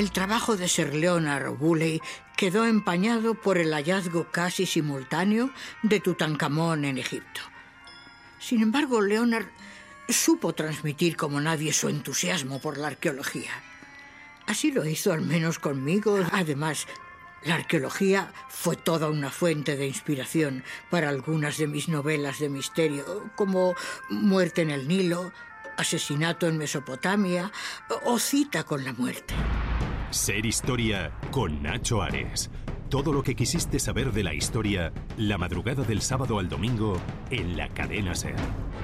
El trabajo de Sir Leonard Woolley quedó empañado por el hallazgo casi simultáneo de Tutankamón en Egipto. Sin embargo, Leonard supo transmitir como nadie su entusiasmo por la arqueología. Así lo hizo al menos conmigo. Además, la arqueología fue toda una fuente de inspiración para algunas de mis novelas de misterio, como Muerte en el Nilo, Asesinato en Mesopotamia o Cita con la muerte. Ser Historia con Nacho Ares. Todo lo que quisiste saber de la historia, la madrugada del sábado al domingo en la cadena SER.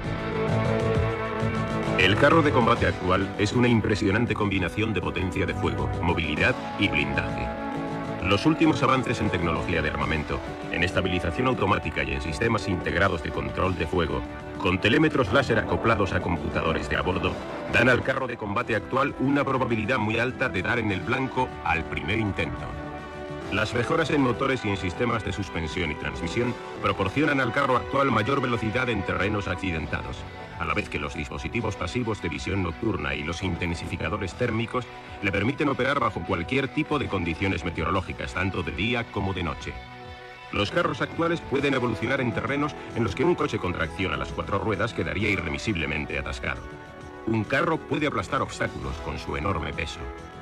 El carro de combate actual es una impresionante combinación de potencia de fuego, movilidad y blindaje. Los últimos avances en tecnología de armamento, en estabilización automática y en sistemas integrados de control de fuego, con telémetros láser acoplados a computadores de a bordo, dan al carro de combate actual una probabilidad muy alta de dar en el blanco al primer intento. Las mejoras en motores y en sistemas de suspensión y transmisión proporcionan al carro actual mayor velocidad en terrenos accidentados, a la vez que los dispositivos pasivos de visión nocturna y los intensificadores térmicos le permiten operar bajo cualquier tipo de condiciones meteorológicas, tanto de día como de noche. Los carros actuales pueden evolucionar en terrenos en los que un coche con tracción a las 4 ruedas quedaría irremisiblemente atascado. Un carro puede aplastar obstáculos con su enorme peso.